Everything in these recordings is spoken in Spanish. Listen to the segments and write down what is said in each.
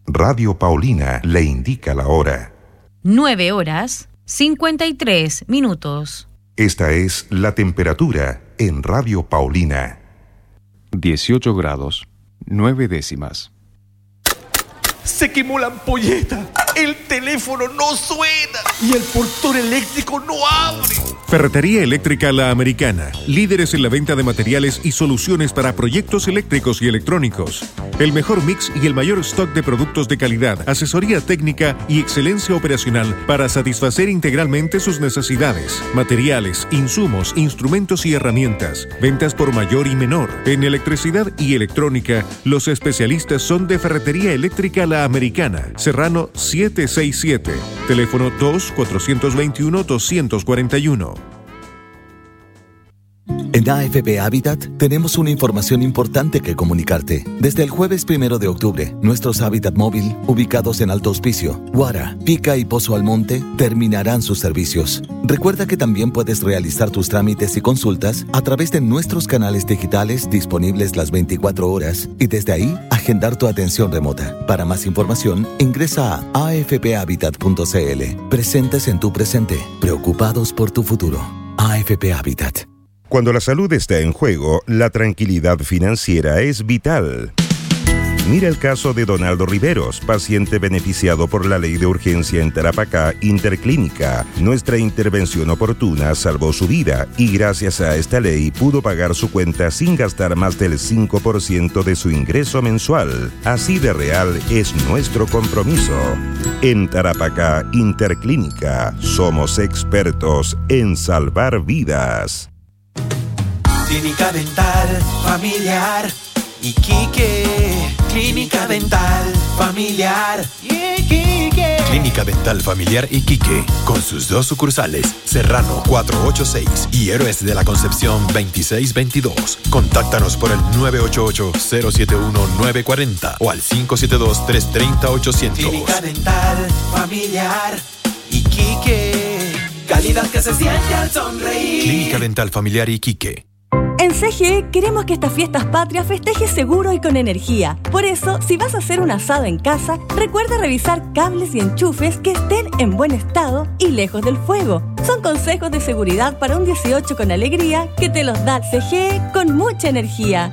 Radio Paulina le indica la hora. 9:53. Esta es la temperatura en Radio Paulina. 18 grados, 9 décimas. Se quemó la ampolleta, el teléfono no suena y el portón eléctrico no abre. Ferretería Eléctrica La Americana, líderes en la venta de materiales y soluciones para proyectos eléctricos y electrónicos. El mejor mix y el mayor stock de productos de calidad, asesoría técnica y excelencia operacional para satisfacer integralmente sus necesidades. Materiales, insumos, instrumentos y herramientas. Ventas por mayor y menor. En electricidad y electrónica, los especialistas son de Ferretería Eléctrica La Americana, Serrano 767, teléfono 2-421-241. En AFP Habitat tenemos una información importante que comunicarte. Desde el jueves 1 de octubre, nuestros Habitat móvil, ubicados en Alto Hospicio, Guara, Pica y Pozo Almonte, terminarán sus servicios. Recuerda que también puedes realizar tus trámites y consultas a través de nuestros canales digitales disponibles las 24 horas y desde ahí agendar tu atención remota. Para más información, ingresa a afphabitat.cl. Presentes en tu presente, preocupados por tu futuro. AFP Habitat. Cuando la salud está en juego, la tranquilidad financiera es vital. Mira el caso de Donaldo Riveros, paciente beneficiado por la ley de urgencia en Tarapacá Interclínica. Nuestra intervención oportuna salvó su vida y gracias a esta ley pudo pagar su cuenta sin gastar más del 5% de su ingreso mensual. Así de real es nuestro compromiso. En Tarapacá Interclínica somos expertos en salvar vidas. Clínica Dental Familiar Iquique. Clínica Dental Familiar Iquique. Clínica Dental Familiar Iquique, con sus 2 sucursales, Serrano 486 y Héroes de la Concepción 2622. Contáctanos por el 988-071-940 o al 572-330-800. Clínica Dental Familiar Iquique. Calidad que se siente al sonreír. Clínica Dental Familiar Iquique. En CGE queremos que estas fiestas patrias festejes seguro y con energía. Por eso, si vas a hacer un asado en casa, recuerda revisar cables y enchufes que estén en buen estado y lejos del fuego. Son consejos de seguridad para un 18 con alegría que te los da CGE con mucha energía.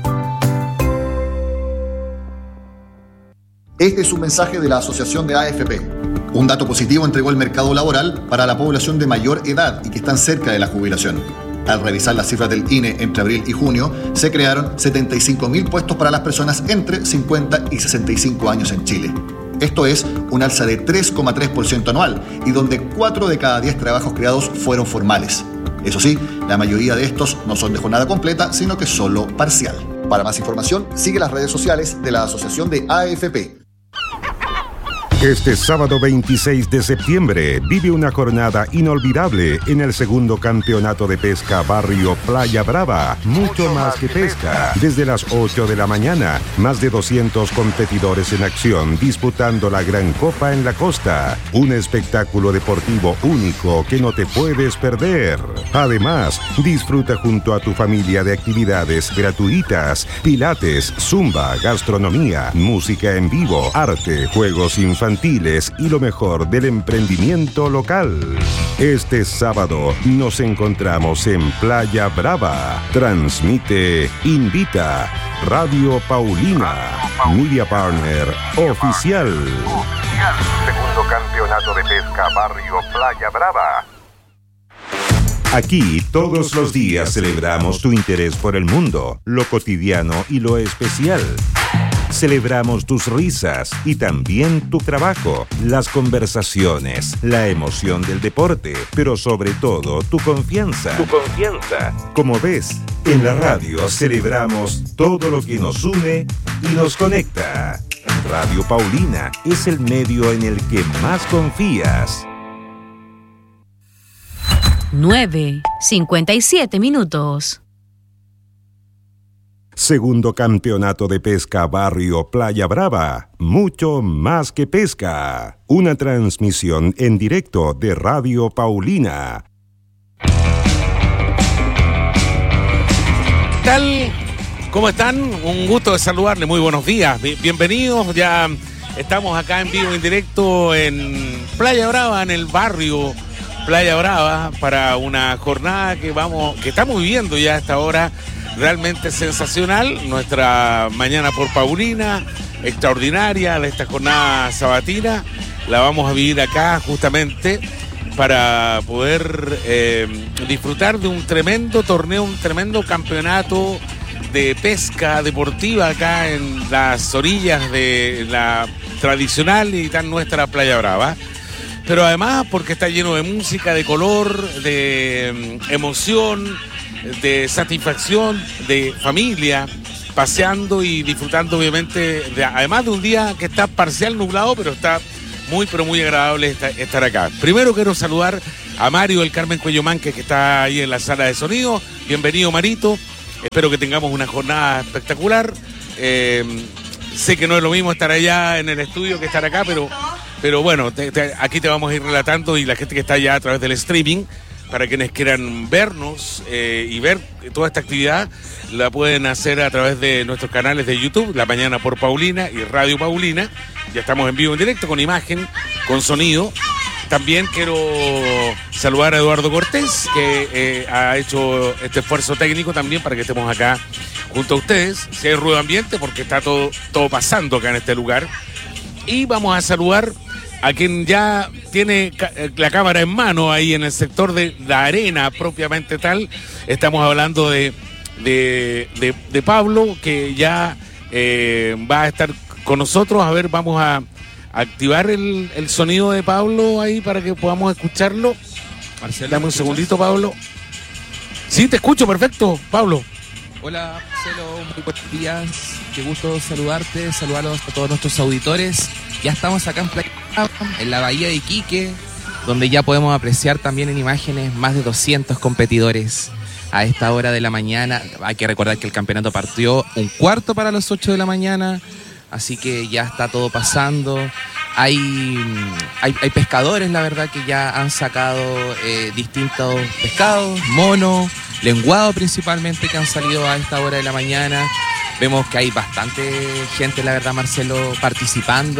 Este es un mensaje de la Asociación de AFP. Un dato positivo entregó el mercado laboral para la población de mayor edad y que están cerca de la jubilación. Al revisar las cifras del INE entre abril y junio, se crearon 75.000 puestos para las personas entre 50 y 65 años en Chile. Esto es un alza de 3,3% anual y donde 4 de cada 10 trabajos creados fueron formales. Eso sí, la mayoría de estos no son de jornada completa, sino que solo parcial. Para más información, sigue las redes sociales de la Asociación de AFP. Este sábado 26 de septiembre vive una jornada inolvidable en el segundo campeonato de pesca Barrio Playa Brava. Mucho más que pesca. Desde las 8 de la mañana, más de 200 competidores en acción disputando la Gran Copa en la costa. Un espectáculo deportivo único que no te puedes perder. Además, disfruta junto a tu familia de actividades gratuitas, pilates, zumba, gastronomía, música en vivo, arte, juegos infantiles y lo mejor del emprendimiento local. Este sábado nos encontramos en Playa Brava. Transmite, invita Radio Paulina, Media Partner Oficial. Segundo campeonato de pesca Barrio Playa Brava. Aquí todos los días celebramos tu interés por el mundo, lo cotidiano y lo especial. Celebramos tus risas y también tu trabajo, las conversaciones, la emoción del deporte, pero sobre todo tu confianza. Como ves, en la radio celebramos todo lo que nos une y nos conecta. Radio Paulina es el medio en el que más confías. 9:57. Segundo campeonato de pesca Barrio Playa Brava. Mucho más que pesca. Una transmisión en directo de Radio Paulina. ¿Qué tal? ¿Cómo están? Un gusto de saludarles. Muy buenos días. Bienvenidos ya Estamos acá en vivo, en directo en Playa Brava, en el barrio Playa Brava, para una jornada que estamos viviendo ya a esta hora, realmente sensacional. Nuestra mañana por Paulina, extraordinaria, de esta jornada sabatina, la vamos a vivir acá justamente para poder disfrutar de un tremendo torneo, un tremendo campeonato de pesca deportiva acá en las orillas de la tradicional y tan nuestra Playa Brava. Pero además porque está lleno de música, de color, de emoción, de satisfacción, de familia, paseando y disfrutando obviamente, además de un día que está parcial nublado, pero está muy agradable estar acá. Primero quiero saludar a Mario del Carmen Cuello Manque, que está ahí en la sala de sonido. Bienvenido, Marito. Espero que tengamos una jornada espectacular. Sé que no es lo mismo estar allá en el estudio que estar acá, pero bueno, aquí te vamos a ir relatando, y la gente que está allá a través del streaming, para quienes quieran vernos y ver toda esta actividad, la pueden hacer a través de nuestros canales de YouTube, La Mañana por Paulina y Radio Paulina. Ya estamos en vivo, en directo, con imagen, con sonido. También quiero saludar a Eduardo Cortés, que ha hecho este esfuerzo técnico también para que estemos acá junto a ustedes. Si hay ruido ambiente, porque está todo pasando acá en este lugar. Y vamos a saludar a quien ya tiene la cámara en mano ahí en el sector de la arena propiamente tal. Estamos hablando de Pablo, que ya va a estar con nosotros. A ver, vamos a activar el sonido de Pablo ahí para que podamos escucharlo. Marcelo, dame un segundito, Pablo. Sí, te escucho, perfecto, Pablo. Hola, Marcelo, muy buenos días. Qué gusto saludarte, saludarlos a todos nuestros auditores. Ya estamos acá en Playa, en la bahía de Iquique, donde ya podemos apreciar también en imágenes más de 200 competidores a esta hora de la mañana. Hay que recordar que el campeonato partió 1:15 para las 8 de la mañana, así que ya está todo pasando. Hay pescadores, la verdad, que ya han sacado distintos pescados, mono, lenguado principalmente, que han salido a esta hora de la mañana. Vemos que hay bastante gente, la verdad, Marcelo, participando,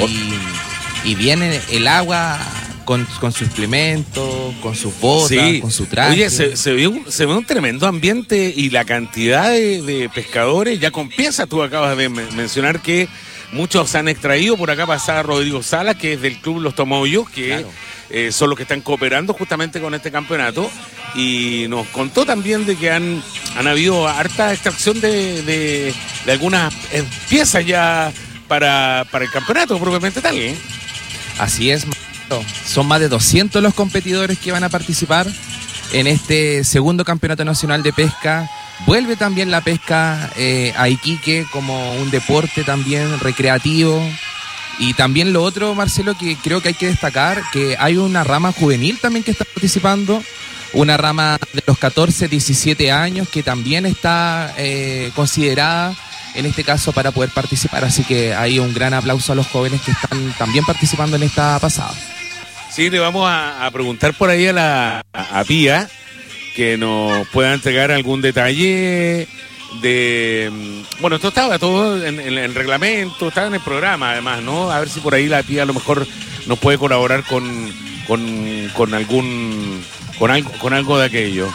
y viene el agua con suplementos, con sus botas, sí, con su traje. Oye, se ve un tremendo ambiente, y la cantidad de pescadores, ya con piezas. Tú acabas de mencionar que muchos se han extraído. Por acá pasaba Rodrigo Salas, que es del Club Los Tomoyos, que claro, son los que están cooperando justamente con este campeonato, y nos contó también de que han habido harta extracción de algunas piezas ya para el campeonato propiamente tal, ¿eh? Así es, son más de 200 los competidores que van a participar en este segundo campeonato nacional de pesca. Vuelve también la pesca a Iquique como un deporte también recreativo. Y también lo otro, Marcelo, que creo que hay que destacar, que hay una rama juvenil también que está participando, una rama de los 14, 17 años que también está considerada en este caso para poder participar. Así que hay un gran aplauso a los jóvenes que están también participando en esta pasada. Sí, le vamos a preguntar por ahí a Pía, que nos pueda entregar algún detalle bueno, esto estaba todo en el reglamento, estaba en el programa además, ¿no? A ver si por ahí la Pía a lo mejor nos puede colaborar con algo de aquello.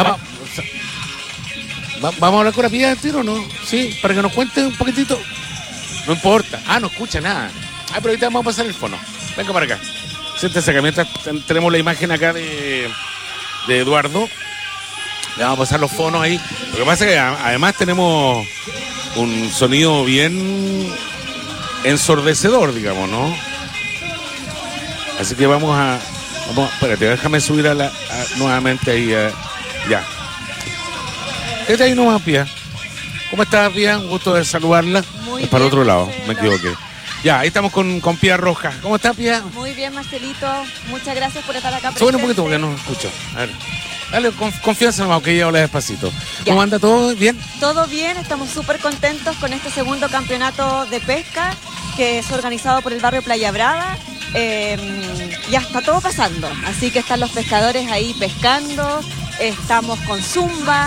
¿Vamos a hablar con la Pía del tiro o no? Sí, para que nos cuente un poquitito. No importa. No escucha nada. Pero ahorita vamos a pasar el fono. Venga para acá. Siéntese acá mientras tenemos la imagen acá de Eduardo. Le vamos a pasar los fonos ahí. Lo que pasa es que además tenemos un sonido bien ensordecedor, digamos, ¿no? Así que vamos espérate, déjame subir nuevamente ahí. Ya. Quédate ahí nomás, Pía. ¿Cómo estás, Pía? Un gusto de saludarla. Muy para el otro lado, Marcelo. me equivoqué. Ya, ahí estamos con Pía Rojas. ¿Cómo estás, Pía? Muy bien, Marcelito. Muchas gracias por estar acá presente. Sube un poquito porque no escucho. A ver. Dale, confianza nomás, que ya habla despacito. ¿Cómo anda todo? ¿Bien? Todo bien, estamos súper contentos con este segundo campeonato de pesca que es organizado por el barrio Playa Brava. Ya está todo pasando, así que están los pescadores ahí pescando, estamos con zumba,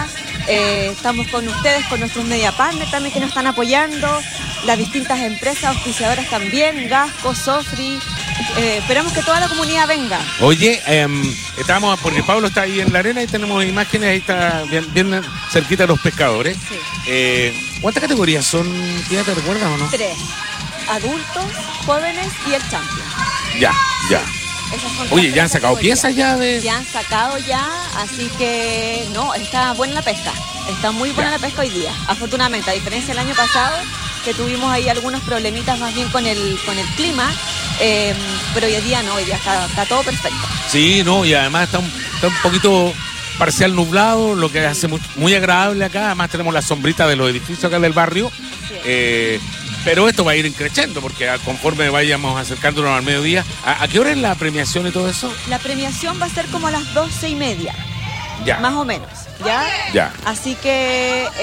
Estamos con ustedes, con nuestros media partners también que nos están apoyando, las distintas empresas auspiciadoras también, Gasco, Sofri. Esperamos que toda la comunidad venga. Oye, estamos, porque Pablo está ahí en la arena y tenemos imágenes, ahí está bien cerquita de los pescadores. Sí. ¿Cuántas categorías son? ¿Ya te recuerdas o no? 3. Adultos, jóvenes y el champion. Ya. Esas son Oye, las ¿ya han 3 sacado categorías. piezas ya de...? Ya han sacado ya, así que no, está buena la pesca. Está muy buena la pesca hoy día, afortunadamente, a diferencia del año pasado, que tuvimos ahí algunos problemitas más bien con el clima, pero hoy día no, hoy día está todo perfecto. Sí, no, y además está un poquito parcial nublado, lo que hace muy agradable acá. Además tenemos la sombrita de los edificios acá del barrio. Pero esto va a ir creciendo porque conforme vayamos acercándonos al mediodía. ¿A qué hora es la premiación y todo eso? La premiación va a ser como a las 12:30. Ya. Más o menos, ¿ya? Ya. Así que